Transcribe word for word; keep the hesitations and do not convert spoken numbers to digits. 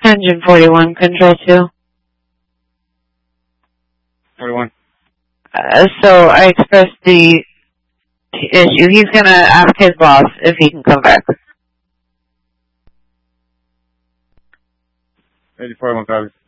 Engine forty-one, control two. forty-one. Uh, so I expressed the issue. He's going to ask his boss if he can come back. eighty-four, one thousand.